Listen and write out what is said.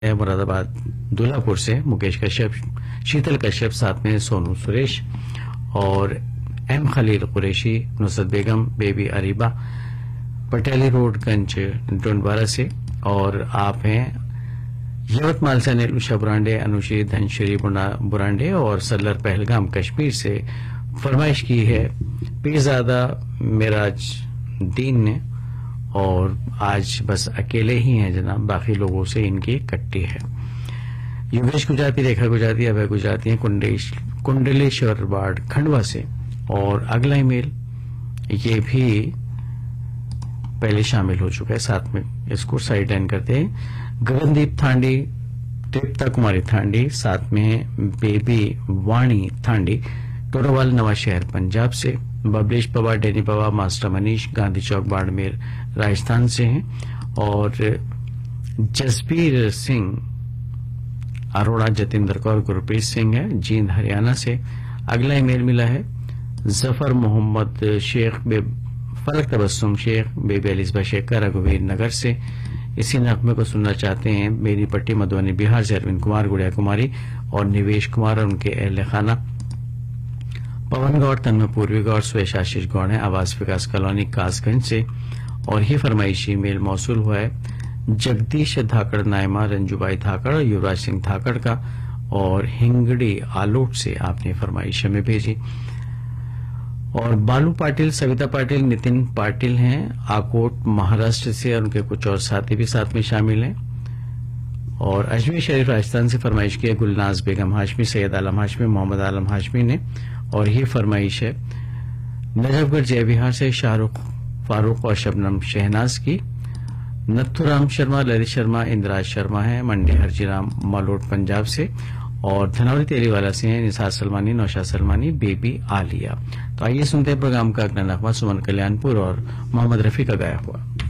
मुरादाबाद दुल्लापुर से मुकेश कश्यप, शीतल कश्यप, साथ में सोनू सुरेश और एम खलील कुरैशी, नुसरत बेगम, बेबी अरीबा, पटेली रोड गंज डोंडवारा से। और आप हैं यवतमाल से अनिल उषा बुरांडे, अनुश्री धनश्री बुरांडे और सल्लर पहलगाम कश्मीर से फरमाइश की है पीरजादा मिराज दीन ने। और आज बस अकेले ही हैं जनाब, बाकी लोगों से इनकी कट्टी है। योगेश गुजराती, रेखा गुजराती, अभय गुजराती हैं कुंडलेश्वर वार्ड खंडवा से। और अगला ईमेल ये भी पहले शामिल हो चुका है, साथ में इसको साइड लाइन करते हैं। गगनदीप थांडी, तृप्ता कुमारी थांडी, साथ में बेबी वाणी थांडी, टोरोवाल नवा शहर पंजाब से। बबलेश पवार, डेनी पवार, मास्टर मनीष, गांधी चौक बाड़मेर राजस्थान से हैं। और जसबीर सिंह अरोड़ा, जतिंदर कौर, गुरप्रीत सिंह है जींद हरियाणा से। अगला ईमेल मिला है जफर मोहम्मद शेख, फलक तबस्सुम शेख, बेबी अलिस्बा शेख का रघुवीर नगर से। इसी नगमे को सुनना चाहते हैं मेरी पट्टी मधुबनी बिहार से अरविंद कुमार, गुड़िया कुमारी और निवेश कुमार और उनके अहल खाना। पवन गौड़, तन्मय पूर्वी गौड़, सुरेश आशीष गौड़ है आवास विकास कॉलोनी कासगंज से। और ये फरमाइशी मेल मौसूल हुआ है जगदीश धाकड़, नायमा, रंजूबाई धाकड़ और युवराज सिंह धाकड़ का। और हिंगड़ी आलोट से आपने फरमाइश में भेजी। और बालू पाटिल, सविता पाटिल, नितिन पाटिल हैं आकोट महाराष्ट्र से और उनके कुछ और साथी भी साथ में शामिल हैं। और अजमेर शरीफ राजस्थान से फरमाइश की है गुलनाज बेगम हाशमी, सैयद आलम हाशमी, मोहम्मद आलम हाशमी ने। और ये फरमाइश है नजफगढ़ जय विहार से शाहरुख फारूक और शबनम शहनाज की। नथुराम शर्मा, ललित शर्मा, इंद्राज शर्मा है मंडी हरजीराम मालोट पंजाब से। और धनौरी तेलीवाला से हैं निसार सलमानी, नौशाद सलमानी, बेबी आलिया। तो आइए सुनते हैं प्रोग्राम का अगला नगमा सुमन कल्याणपुर और मोहम्मद रफी का गाया हुआ।